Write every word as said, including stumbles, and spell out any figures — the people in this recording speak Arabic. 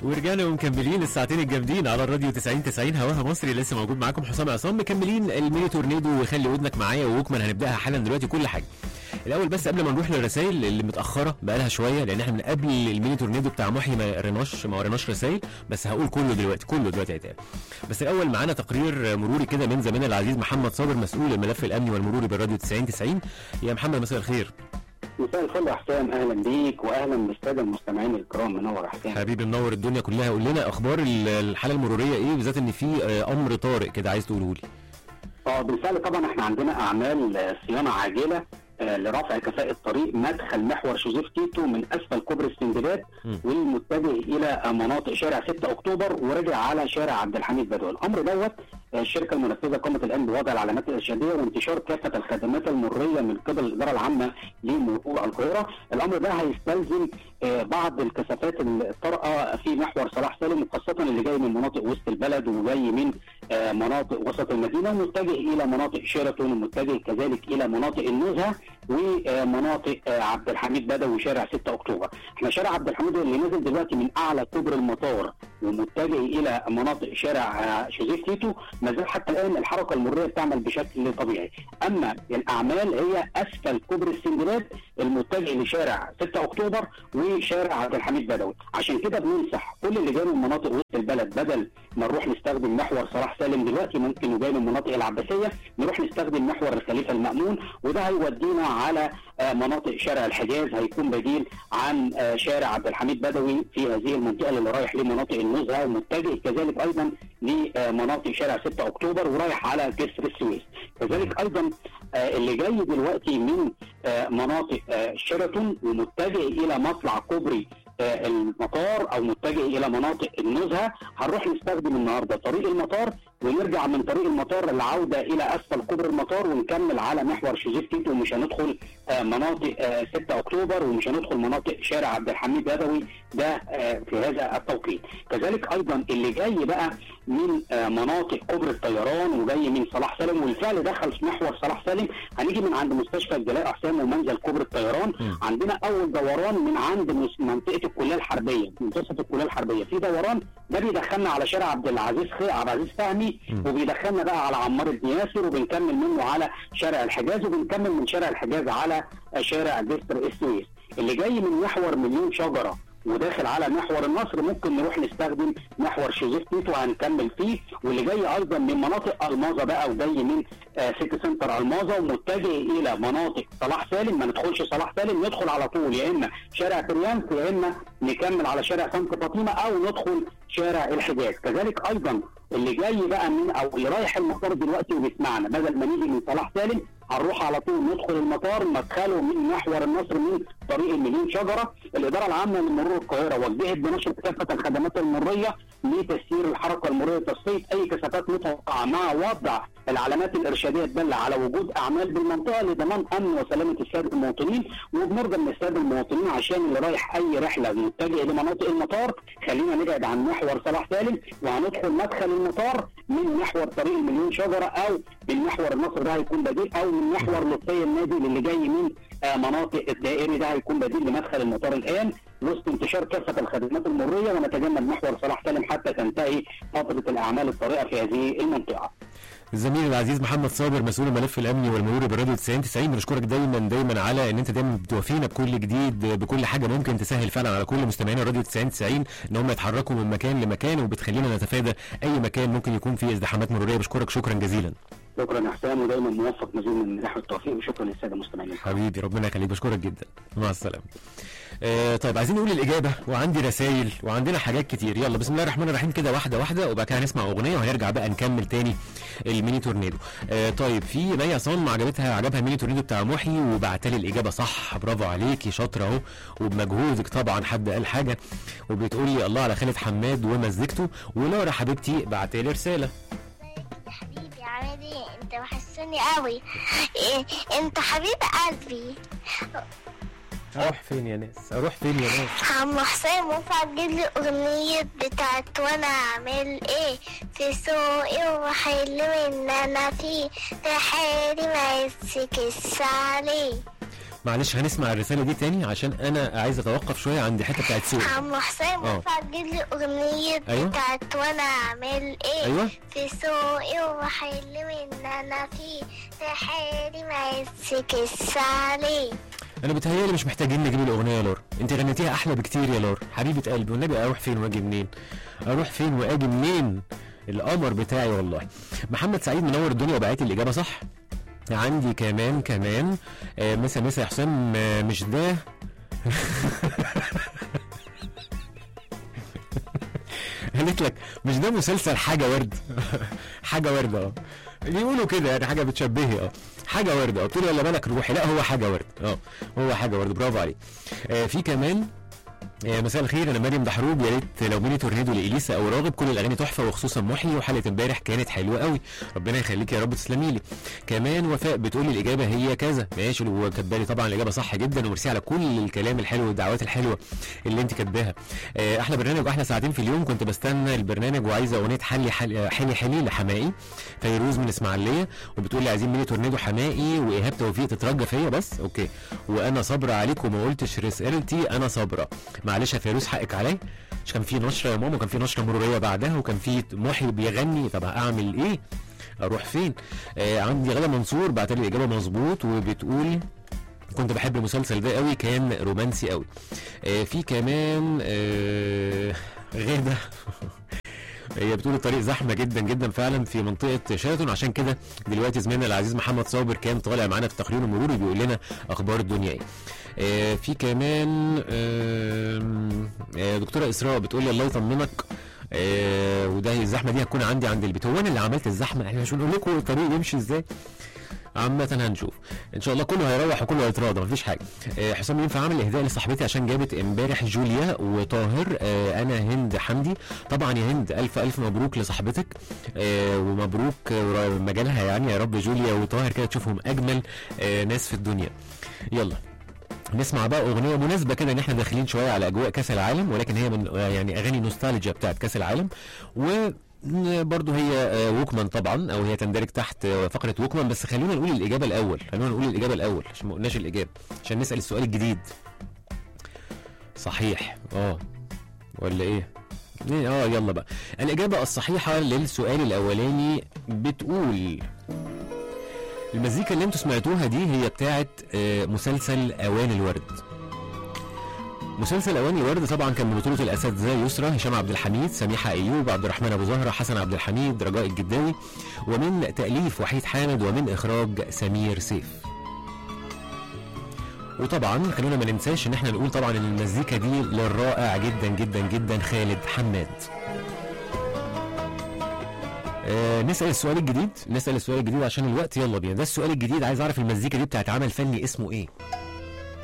ورجعنا ومكملين الساعتين الجامدين على الراديو تسعين تسعين هواها مصري. لسه موجود معاكم حسام عصام، مكملين الميني تورنيدو وخلي ودنك معايا ووكمان. هنبداها حالا دلوقتي كل حاجه. الاول بس قبل ما نروح للرسائل اللي متاخره بقالها شويه، لان احنا من قبل الميني تورنيدو بتاع محي ما قريناش ما قريناش رسائل، بس هقول كله دلوقتي كله دلوقتي هيتقال. بس الاول معانا تقرير مروري كده من زميلنا العزيز محمد صابر، مسؤول الملف الامني والمروري بالراديو تسعين تسعين. يا محمد مساء الخير. مساء الفل يا حسام، اهلا بيك واهلا بالساده المستمعين الكرام. منور يا حسام. حبيبي منور الدنيا كلها. قول لنا اخبار الحاله المروريه ايه، بالذات ان في امر طارئ كده عايز تقوله لي. اه بالفعل طبعا احنا عندنا اعمال صيانه عاجله آه لرفع كفاءة طريق مدخل محور جوزيف تيتو من اسفل كوبري السندباد والمتجه الى مناطق شارع ستة اكتوبر ورجع على شارع عبد الحميد بدوي. الامر دوت آه الشركه المنفذه قامت الان بوضع العلامات الارشاديه وانتشار كافه الخدمات المروريه من قبل الاداره العامه لمرور القاهره. الامر ده هيستلزم آه بعض الكثافات الطارئه في محور صلاح سالم، خاصه اللي جاي من مناطق وسط البلد وجاي من آه مناطق وسط المدينه ومتجه الى مناطق شيراتون ومتجه كذلك الى مناطق النزهه ومناطق عبد الحميد بدوي وشارع ستة اكتوبر. احنا شارع عبد الحميد اللي نزل دلوقتي من اعلى كوبري المطار ومتجه الى مناطق شارع جوزيف تيتو ما زال حتى الان الحركه المروريه بتعمل بشكل طبيعي. اما الاعمال هي اسفل كوبري السندباد المتجه لشارع ستة اكتوبر وشارع عبد الحميد بدوي. عشان كده بننصح كل اللي جاي من مناطق وسط البلد بدل ما نروح نستخدم محور صلاح سالم دلوقتي ممكن وجاي من مناطق العباسيه نروح نستخدم محور الخليفه المأمون، وده هيودينا على مناطق شارع الحجاز، هيكون بديل عن شارع عبد الحميد بدوي في هذه المنطقه اللي رايح لمناطق النزهه ومتجه كذلك ايضا لمناطق شارع ستة اكتوبر ورايح على جسر السويس. كذلك ايضا اللي جاي دلوقتي من مناطق شيراتون ومتجه الى مطلع كوبري المطار او متجه الى مناطق النزهه هنروح نستخدم النهارده طريق المطار ونرجع من طريق المطار العوده الى اسفل كوبري المطار ونكمل على محور جوزيف تيتو ومش هندخل مناطق ستة اكتوبر ومش هندخل مناطق شارع عبد الحميد بدوي ده في هذا التوقيت. كذلك ايضا اللي جاي بقى من مناطق كوبري الطيران وجاي من صلاح سالم والفعل دخل في محور صلاح سالم هنيجي من عند مستشفى الجلاء حسام ومنزل كوبري الطيران. عندنا اول دوران من عند منطقه الكليه الحربيه منتصف الكليه الحربيه في دوران ده بيدخلنا على شارع عبد العزيز خ... عبد العزيز فهمي وبيدخلنا بقى على عمار بن ياسر وبنكمل منه على شارع الحجاز وبنكمل من شارع الحجاز على شارع جسر السويس. اللي جاي من محور مليون شجره وداخل على محور النصر ممكن نروح نستخدم محور جوزيف تيتو هنكمل فيه. واللي جاي ايضا من مناطق الماظه بقى وجاي من آه سيتي سنتر الماظه ومتجه الى مناطق صلاح سالم ما ندخلش صلاح سالم ندخل على طول يا اما شارع فريانس يا اما نكمل على شارع سانت فاطمه او ندخل شارع الحجاز. كذلك ايضا اللي جاي بقى من او اللي رايح المطار دلوقتي وبيسمعنا بدل ما نيجي من صلاح سالم هنروح على طول ندخل المطار مدخله من محور النصر من طريق المليون شجره. الاداره العامه لمرور القاهره وجهت بنشر كافه الخدمات المروريه لتسيير الحركه المروريه تصفيه اي كثافات متوقعه مع وضع العلامات الارشاديه تدل على وجود اعمال بالمنطقه لضمان امن وسلامه الساده المواطنين. وبنرجى من الساده المواطنين عشان اللي رايح اي رحله متجه لمناطق المطار خلينا نبعد عن محور صلاح سالم وهندخل مدخل المطار من محور طريق المليون شجره او من محور النصر ده هيكون بديل او من محور لطفي النادي اللي جاي من آه مناطق الدائري ده هيكون بديل لمدخل المطار الان وسط انتشار كافه الخدمات المروريه ونتجنب محور صلاح سالم حتى تنتهي فتره الاعمال الطارئه في هذه المنطقه. الزميل العزيز محمد صابر مسؤول الملف الامني والمروري بالراديو تسعين تسعين، بنشكرك دايما دايما على ان انت دايما بتوافينا بكل جديد بكل حاجه ممكن تسهل فعلا على كل مستمعين الراديو تسعين تسعين ان هم يتحركوا من مكان لمكان وبتخلينا نتفادى اي مكان ممكن يكون فيه ازدحامات مروريه. بشكرك شكرا جزيلا. شكرا يا حسام ودايما موفق مزيد من النجاح والتوفيق وشكرا للساده المستمعين. حبيبي ربنا يخليك بشكرك جدا مع السلامه. آه طيب عايزين نقول الاجابه وعندي رسائل وعندنا حاجات كتير. يلا بسم الله الرحمن الرحيم كده واحده واحده وبعد كده هنسمع اغنيه وهنرجع بقى نكمل تاني الميني تورنيدو. آه طيب في مي عصام عجبتها عجبها الميني تورنيدو بتاع محي وبعت لي الاجابه صح. برافو عليكي شاطره اهو وبمجهودك طبعا. حد قال حاجه وبتقول لي الله على خالد حماد ومزجته. ولورا حبيبتي بعت لي رساله. حبيبي عامل ايه انت وحشني قوي إيه انت حبيب قلبي. اروح فين يا ناس اروح فين يا ناس عم حسين ينفع تجيب لي اغنيه بتاعت وانا اعمل ايه في سوقي وحل من انا فيه تحالي ما يتسكس عليه. معلش هنسمع الرساله دي تاني عشان انا عايز اتوقف شويه عند الحته بتاعت سوق. عم حسام اه. ينفع تجيب لي اغنيه أيوة. بتاعت وانا اعمل ايه أيوة. في سوقي وحل من انا فيه في حالي ما يتسكس عليه. انا بتهيالي مش محتاجين نجيب الاغنيه يا لورا، انت غنيتيها احلى بكتير يا لورا حبيبه قلبي، والنبي اروح فين واجي منين؟ اروح فين واجي منين؟ القمر بتاعي والله. محمد سعيد منور الدنيا وبعت لي الاجابه صح. عندي كمان كمان آه مسا مسا يا حسام آه مش ده قالت لك مش ده مسلسل حاجه ورد حاجه ورد اه بيقولوا كده يعني حاجه بتشبهي اه حاجه ورد اه قلت له يلا بالك روحي، لا هو حاجه ورد اه هو حاجه ورد. برافو عليك. آه في كمان آه مساء الخير انا مريم دحروب، يا ريت لو ميني تورنيدو لإليسا او راغب، كل الاغاني تحفه وخصوصا محي، وحلقه امبارح كانت حلوه قوي ربنا يخليك يا رب تسلمي لي. كمان وفاء بتقول لي الاجابه هي كذا ماشي، وكاتبه لي طبعا الاجابه صح جدا، وميرسي على كل الكلام الحلو والدعوات الحلوه اللي انت كاتباها. آه احلى برنامج واحلى ساعتين في اليوم، كنت بستنى البرنامج وعايزه اغنيه حلي حلي حلي, حلي لحمائي. فيروز من اسماعيليه وبتقول لي عايزين ميني تورنيدو حمائي وايهاب توفيق تترجى فيا بس اوكي، وانا صابره عليك وما قلتش رسالتي انا صابره. معلش يا فيروز حقك علي، مش كان في نشره يا ماما وكان في نشره مروريه بعدها وكان في محي بيغني، طب اعمل ايه؟ اروح فين؟ آه عندي غدا منصور بعت لي الاجابه مظبوط وبتقول كنت بحب المسلسل ده قوي كان رومانسي قوي. آه في كمان آه غدا هي بتقول الطريق زحمه جدا جدا فعلا في منطقه شيراتون، عشان كده دلوقتي زميلنا العزيز محمد صابر كان طالع معانا في التقرير المروري بيقول لنا اخبار الدنيا ايه. آه في كمان آه آه دكتوره اسراء بتقول لي الله يطمنك آه وده الزحمه دي هتكون عندي عند البيت. هو انا اللي عملت الزحمه؟ احنا مش بنقول لكم الطريق يمشي ازاي؟ عامة هنشوف ان شاء الله كله هيروح وكله هيتراضى مفيش حاجه. أه حسام ينفع اعمل اهداء لصاحبتي عشان جابت امبارح جوليا وطاهر؟ أه انا هند حمدي. طبعا يا هند الف الف مبروك لصاحبتك أه ومبروك مجالها يعني، يا رب جوليا وطاهر كده تشوفهم اجمل أه ناس في الدنيا. يلا نسمع بقى اغنيه مناسبه كده ان احنا داخلين شويه على اجواء كاس العالم، ولكن هي من يعني اغاني نوستالجيا بتاعت كاس العالم، و برضه هي ووكمان طبعا او هي تندرج تحت فقره ووكمان. بس خلينا نقول الاجابه الاول، خلينا نقول الاجابه الاول عشان ما قلناش الاجابه، عشان نسال السؤال الجديد. صحيح اه ولا ايه؟ اه يلا بقى الاجابه الصحيحه للسؤال الاولاني بتقول المزيكا اللي انتوا سمعتوها دي هي بتاعت مسلسل اوان الورد. مسلسل اوان الورد طبعا كان من بطوله الاساتذه يسرى، هشام عبد الحميد، سميحه ايوب، عبد الرحمن ابو زهره، حسن عبد الحميد، رجاء الجداوي، ومن تاليف وحيد حامد ومن اخراج سمير سيف. وطبعا خلونا ما ننساش ان احنا نقول طبعا ان المزيكا دي للرائع جدا جدا جدا خالد حماد. آه نسال السؤال الجديد، نسال السؤال الجديد عشان الوقت، يلا بينا. ده السؤال الجديد، عايز اعرف المزيكا دي بتاعت عمل فني اسمه ايه؟